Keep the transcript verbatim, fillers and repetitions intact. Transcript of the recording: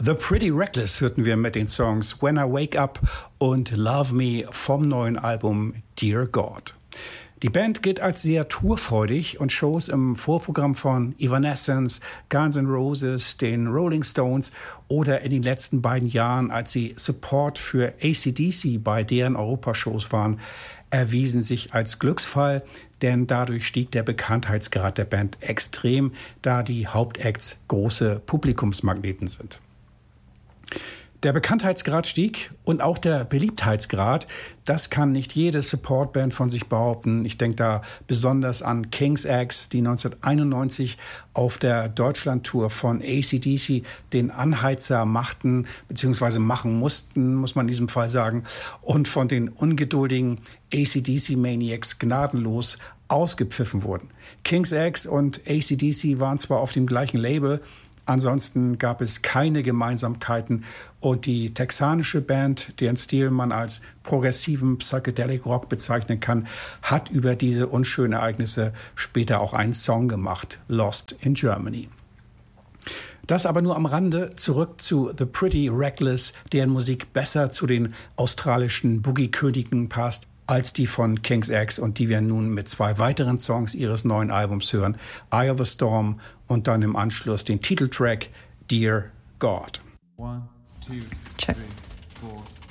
The Pretty Reckless hörten wir mit den Songs When I Wake Up und Love Me vom neuen Album Dear God. Die Band gilt als sehr tourfreudig und Shows im Vorprogramm von Evanescence, Guns N' Roses, den Rolling Stones oder in den letzten beiden Jahren, als sie Support für A C D C bei deren Europashows waren, erwiesen sich als Glücksfall, denn dadurch stieg der Bekanntheitsgrad der Band extrem, da die Hauptacts große Publikumsmagneten sind. Der Bekanntheitsgrad stieg und auch der Beliebtheitsgrad. Das kann nicht jede Supportband von sich behaupten. Ich denke da besonders an King's X, die neunzehnhunderteinundneunzig auf der Deutschlandtour von A C D C den Anheizer machten, beziehungsweise machen mussten, muss man in diesem Fall sagen, und von den ungeduldigen A C D C-Maniacs gnadenlos ausgepfiffen wurden. King's X und A C D C waren zwar auf dem gleichen Label, ansonsten gab es keine Gemeinsamkeiten und die texanische Band, deren Stil man als progressiven Psychedelic Rock bezeichnen kann, hat über diese unschönen Ereignisse später auch einen Song gemacht, Lost in Germany. Das aber nur am Rande. Zurück zu The Pretty Reckless, deren Musik besser zu den australischen Boogie-Königen passt als die von King's X und die wir nun mit zwei weiteren Songs ihres neuen Albums hören, Eye of the Storm und dann im Anschluss den Titeltrack Dear God. One, two, Check. three, four.